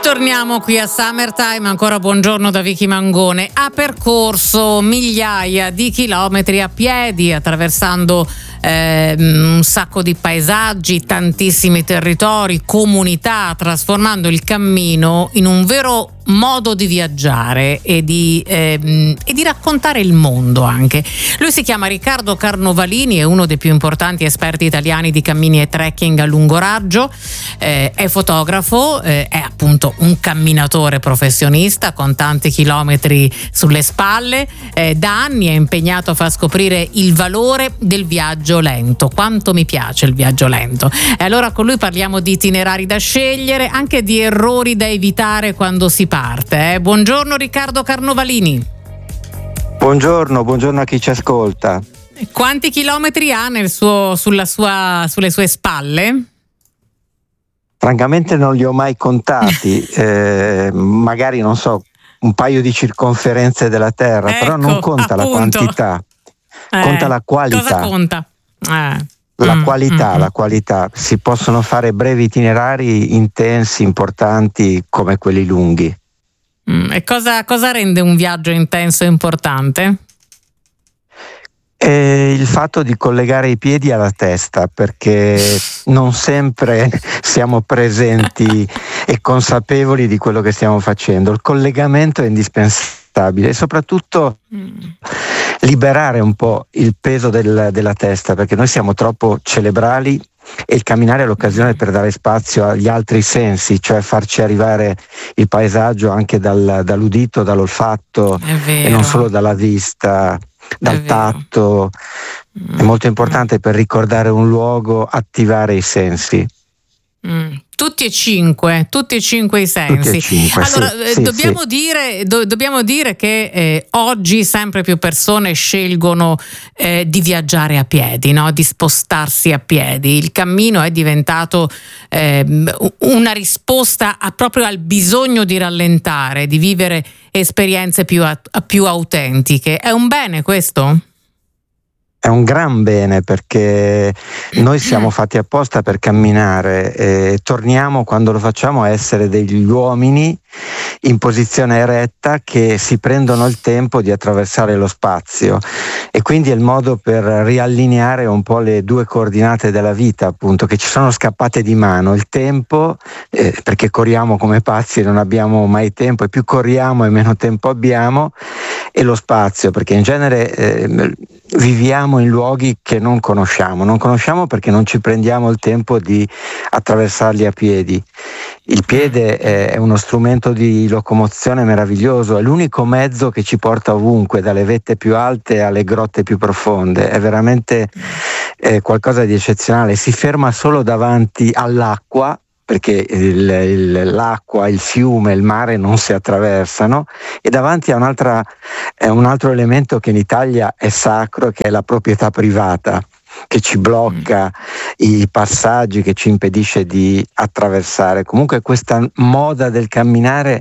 Ritorniamo qui a Summertime, ancora buongiorno da Vicky Mangone. Ha percorso migliaia di chilometri a piedi, attraversando un sacco di paesaggi, tantissimi territori, comunità, trasformando il cammino in un vero modo di viaggiare e di raccontare il mondo anche. Lui si chiama Riccardo Carnovalini, è uno dei più importanti esperti italiani di cammini e trekking a lungo raggio, è fotografo, è appunto un camminatore professionista con tanti chilometri sulle spalle, da anni è impegnato a far scoprire il valore del viaggio lento. Quanto mi piace il viaggio lento. E allora con lui parliamo di itinerari da scegliere, anche di errori da evitare quando si parte. Buongiorno Riccardo Carnovalini. Buongiorno a chi ci ascolta. Quanti chilometri ha sulle sue spalle? Francamente non li ho mai contati, magari non so, un paio di circonferenze della Terra, ecco, però non conta appunto. La quantità, conta la qualità. Cosa conta? La qualità. Si possono fare brevi itinerari intensi, importanti come quelli lunghi. E cosa rende un viaggio intenso e importante? Il fatto di collegare i piedi alla testa, perché non sempre siamo presenti e consapevoli di quello che stiamo facendo. Il collegamento è indispensabile e soprattutto liberare un po' il peso della testa, perché noi siamo troppo cerebrali e il camminare è l'occasione per dare spazio agli altri sensi, cioè farci arrivare il paesaggio anche dall'udito, dall'olfatto e non solo dalla vista, dal tatto. È molto importante per ricordare un luogo attivare i sensi. Tutti e cinque i sensi. Allora, dobbiamo dire che oggi sempre più persone scelgono di viaggiare a piedi, no? Di spostarsi a piedi. Il cammino è diventato una risposta proprio al bisogno di rallentare, di vivere esperienze più autentiche. È un bene questo? È un gran bene, perché noi siamo fatti apposta per camminare e torniamo, quando lo facciamo, a essere degli uomini in posizione eretta che si prendono il tempo di attraversare lo spazio, e quindi è il modo per riallineare un po' le due coordinate della vita, appunto, che ci sono scappate di mano: il tempo, perché corriamo come pazzi e non abbiamo mai tempo, e più corriamo e meno tempo abbiamo, e lo spazio, perché in genere viviamo in luoghi che non conosciamo perché non ci prendiamo il tempo di attraversarli a piedi. Il piede è uno strumento di locomozione meraviglioso, è l'unico mezzo che ci porta ovunque, dalle vette più alte alle grotte più profonde. È veramente qualcosa di eccezionale. Si ferma solo davanti all'acqua, perché l'acqua, il fiume, il mare non si attraversano, e davanti a un altro elemento che in Italia è sacro, che è la proprietà privata, che ci blocca i passaggi, che ci impedisce di attraversare. Comunque questa moda del camminare,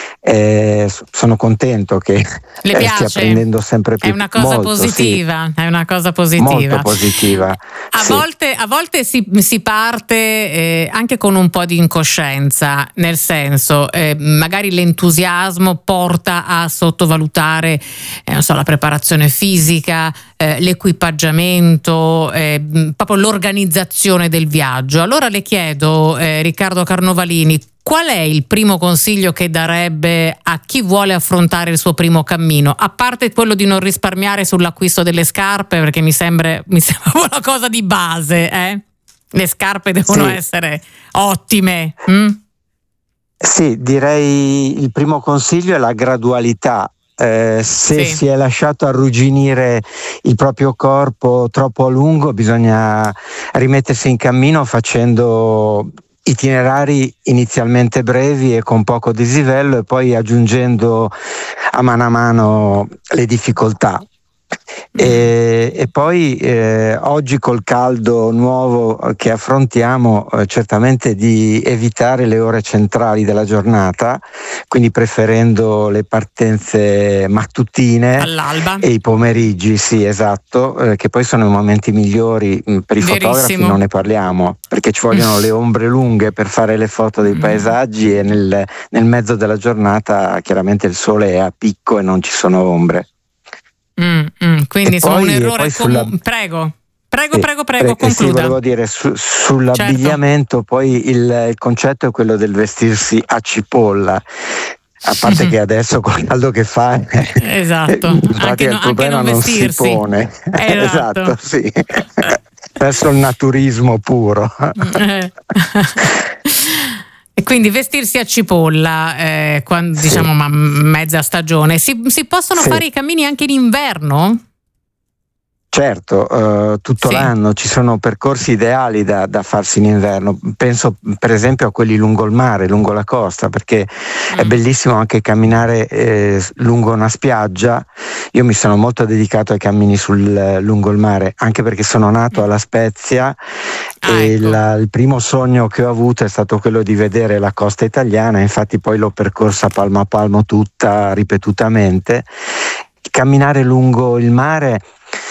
sono contento che stia prendendo sempre più. È una cosa positiva, sì. È una cosa positiva. Molto positiva. A volte si parte anche con un po' di incoscienza, nel senso, magari l'entusiasmo porta a sottovalutare la preparazione fisica, l'equipaggiamento, proprio l'organizzazione del viaggio. Allora le chiedo, Riccardo Carnovalini, qual è il primo consiglio che darebbe a chi vuole affrontare il suo primo cammino? A parte quello di non risparmiare sull'acquisto delle scarpe, perché mi sembra una cosa di base, Le scarpe devono essere ottime. Sì, direi il primo consiglio è la gradualità. Si è lasciato arrugginire il proprio corpo troppo a lungo, bisogna rimettersi in cammino facendo itinerari inizialmente brevi e con poco dislivello, e poi aggiungendo a mano le difficoltà. E poi oggi col caldo nuovo che affrontiamo, certamente di evitare le ore centrali della giornata, quindi preferendo le partenze mattutine all'alba e i pomeriggi, sì, esatto, che poi sono i momenti migliori. Per i fotografi non ne parliamo, perché ci vogliono le ombre lunghe per fare le foto dei paesaggi, e nel mezzo della giornata chiaramente il sole è a picco e non ci sono ombre. Quindi insomma un errore prego, concluda. Sì, volevo dire sull'abbigliamento, certo. Poi il concetto è quello del vestirsi a cipolla, a parte che adesso con il caldo che fa, esatto, infatti il problema non si pone. Esatto, sì. Verso il naturismo puro. E quindi vestirsi a cipolla, quando, diciamo mezza stagione. Si possono fare i cammini anche in inverno? Certo, tutto l'anno ci sono percorsi ideali da farsi in inverno. Penso per esempio a quelli lungo il mare, lungo la costa, perché è bellissimo anche camminare lungo una spiaggia. Io mi sono molto dedicato ai cammini lungo il mare, anche perché sono nato alla Spezia e il primo sogno che ho avuto è stato quello di vedere la costa italiana. Infatti poi l'ho percorsa palmo a palmo tutta, ripetutamente. Camminare lungo il mare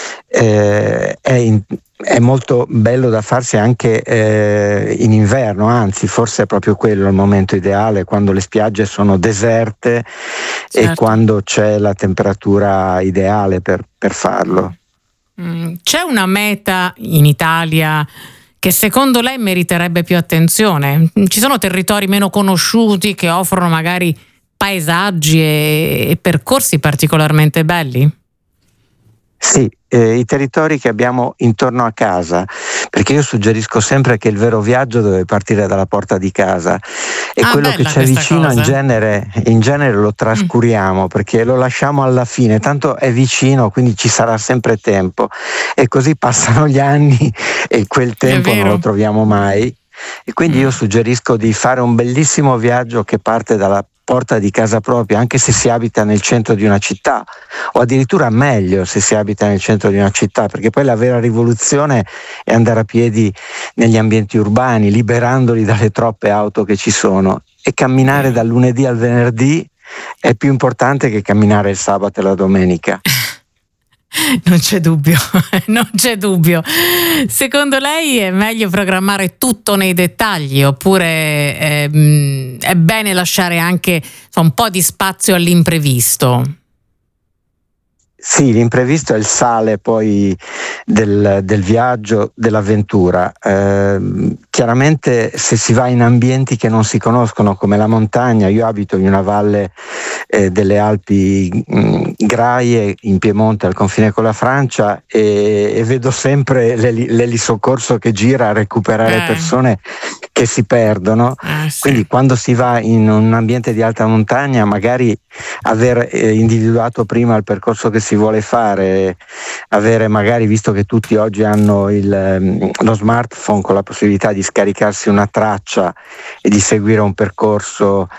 è molto bello da farsi anche in inverno, anzi forse è proprio quello il momento ideale, quando le spiagge sono deserte, certo. E quando c'è la temperatura ideale per farlo. C'è una meta in Italia che secondo lei meriterebbe più attenzione? Ci sono territori meno conosciuti che offrono magari paesaggi e percorsi particolarmente belli? Sì, i territori che abbiamo intorno a casa, perché io suggerisco sempre che il vero viaggio deve partire dalla porta di casa, e quello che c'è vicino in genere lo trascuriamo, perché lo lasciamo alla fine, tanto è vicino, quindi ci sarà sempre tempo, e così passano gli anni e quel tempo non lo troviamo mai. E quindi io suggerisco di fare un bellissimo viaggio che parte dalla porta di casa propria, anche se si abita nel centro di una città, o addirittura meglio se si abita nel centro di una città, perché poi la vera rivoluzione è andare a piedi negli ambienti urbani, liberandoli dalle troppe auto che ci sono, e camminare dal lunedì al venerdì è più importante che camminare il sabato e la domenica. Non c'è dubbio, non c'è dubbio. Secondo lei è meglio programmare tutto nei dettagli, oppure è bene lasciare anche un po' di spazio all'imprevisto? Sì, l'imprevisto è il sale poi del viaggio, dell'avventura. Chiaramente se si va in ambienti che non si conoscono, come la montagna, io abito in una valle delle Alpi Graie in Piemonte al confine con la Francia, e vedo sempre l'elisoccorso che gira a recuperare persone che si perdono. Sì. Quindi quando si va in un ambiente di alta montagna, magari aver individuato prima il percorso che si vuole fare, avere magari, visto che tutti oggi hanno lo smartphone con la possibilità di scaricarsi una traccia e di seguire un percorso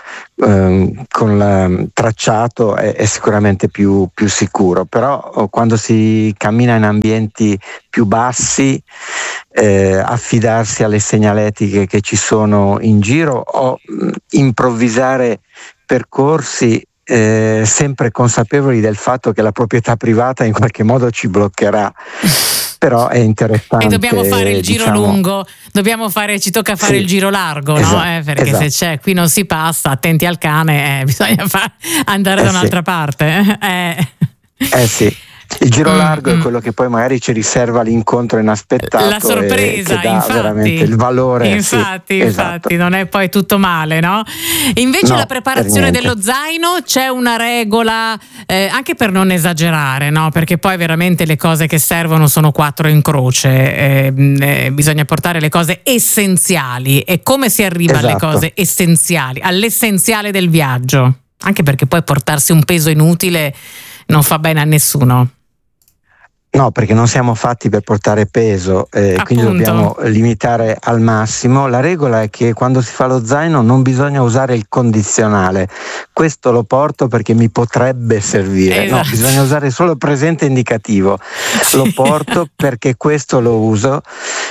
tracciato, è sicuramente più sicuro. Però quando si cammina in ambienti più bassi, affidarsi alle segnaletiche che ci sono in giro, o improvvisare percorsi sempre consapevoli del fatto che la proprietà privata in qualche modo ci bloccherà. Però è interessante. E dobbiamo fare il giro lungo, ci tocca fare il giro largo, esatto, no? Perché se c'è, qui non si passa, attenti al cane, bisogna andare da un'altra parte. Sì. Il giro largo è quello che poi magari ci riserva l'incontro inaspettato, la sorpresa, che dà veramente il valore. Infatti, esatto. Non è poi tutto male, no? Invece la preparazione dello zaino, c'è una regola, anche per non esagerare, no? Perché poi veramente le cose che servono sono 4 in croce, bisogna portare le cose essenziali. E come si arriva alle cose essenziali, all'essenziale del viaggio? Anche perché poi portarsi un peso inutile non fa bene a nessuno. No, perché non siamo fatti per portare peso, quindi dobbiamo limitare al massimo. La regola è che quando si fa lo zaino non bisogna usare il condizionale. Questo lo porto perché mi potrebbe servire. Esatto. No, bisogna usare solo il presente indicativo. Sì. Lo porto perché questo lo uso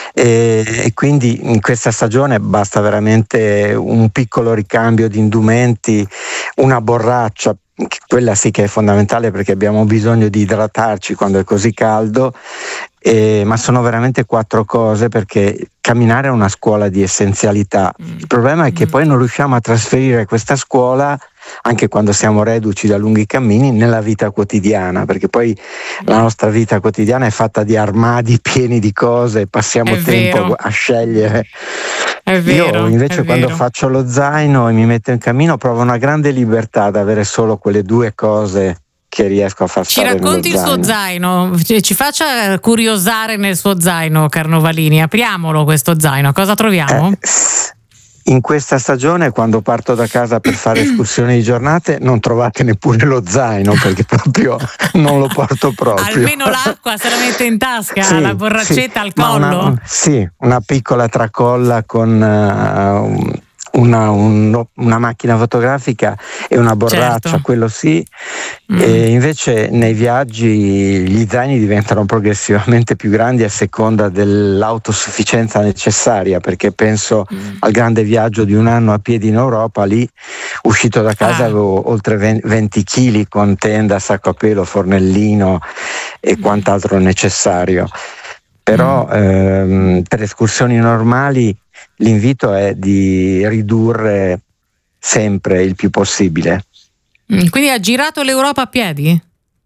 e quindi in questa stagione basta veramente un piccolo ricambio di indumenti, una borraccia. Quella sì che è fondamentale perché abbiamo bisogno di idratarci quando è così caldo, ma sono veramente 4 cose, perché camminare è una scuola di essenzialità. Il problema è che poi non riusciamo a trasferire questa scuola, anche quando siamo reduci da lunghi cammini, nella vita quotidiana, perché poi la nostra vita quotidiana è fatta di armadi pieni di cose, passiamo tempo a scegliere. È vero, io invece quando faccio lo zaino e mi metto in cammino provo una grande libertà ad avere solo quelle 2 cose che riesco a far stare nello zaino. Ci racconti il suo zaino, ci faccia curiosare nel suo zaino, Carnovalini. Apriamolo questo zaino, cosa troviamo? In questa stagione, quando parto da casa per fare escursioni di giornate, non trovate neppure lo zaino, perché proprio non lo porto proprio. Almeno l'acqua se la mette in tasca, sì, la borraccetta al collo? Una piccola tracolla con una macchina fotografica e una borraccia, certo. Quello sì. E invece nei viaggi gli zaini diventano progressivamente più grandi a seconda dell'autosufficienza necessaria, perché penso al grande viaggio di un anno a piedi in Europa. Lì, uscito da casa, avevo oltre 20 kg con tenda, sacco a pelo, fornellino e quant'altro necessario. Però per escursioni normali l'invito è di ridurre sempre il più possibile. Quindi ha girato l'Europa a piedi?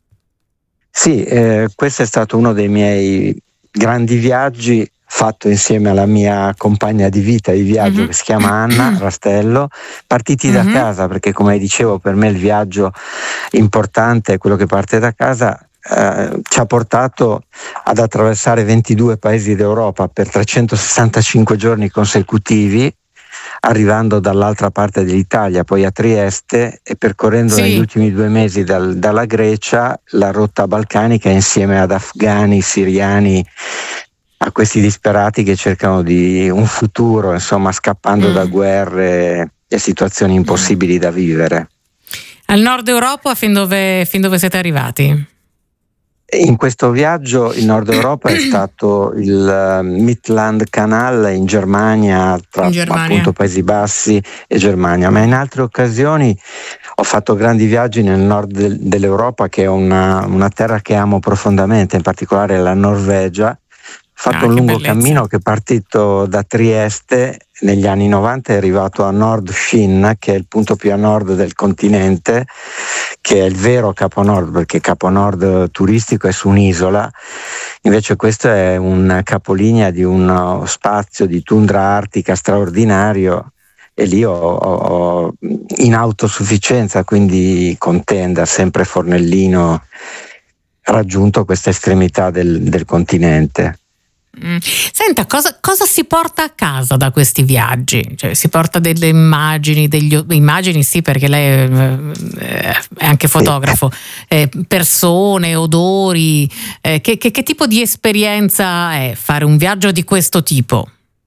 Sì, questo è stato uno dei miei grandi viaggi, fatto insieme alla mia compagna di vita di viaggio, che si chiama Anna Rastello, partiti da casa, perché come dicevo per me il viaggio importante è quello che parte da casa. Ci ha portato ad attraversare 22 paesi d'Europa per 365 giorni consecutivi, arrivando dall'altra parte dell'Italia, poi a Trieste, e percorrendo negli ultimi 2 mesi dalla Grecia la rotta balcanica insieme ad afghani, siriani, a questi disperati che cercano di un futuro, insomma, scappando da guerre e situazioni impossibili da vivere. Al nord Europa fin dove siete arrivati? In questo viaggio il Nord Europa è stato il Mittelland Canal in Germania, tra appunto Paesi Bassi e Germania, ma in altre occasioni ho fatto grandi viaggi nel nord dell'Europa, che è una terra che amo profondamente, in particolare la Norvegia. Ho fatto un lungo cammino che è partito da Trieste negli anni 90, è arrivato a Nord-Skien, che è il punto più a nord del continente, che è il vero Capo Nord, perché Capo Nord turistico è su un'isola. Invece questo è un capolinea di uno spazio di tundra artica straordinario, e lì ho in autosufficienza, quindi con tenda, sempre fornellino, raggiunto questa estremità del continente. Senta, cosa si porta a casa da questi viaggi? Cioè, si porta delle immagini, immagini sì, perché lei è anche fotografo, persone, odori, che tipo di esperienza è fare un viaggio di questo tipo?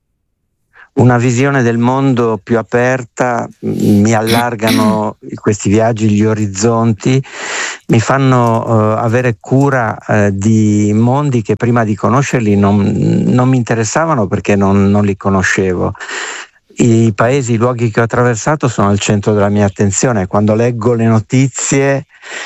Una visione del mondo più aperta, mi allargano questi viaggi gli orizzonti, mi fanno avere cura di mondi che prima di conoscerli non mi interessavano, perché non li conoscevo. I paesi, i luoghi che ho attraversato sono al centro della mia attenzione. Quando leggo le notizie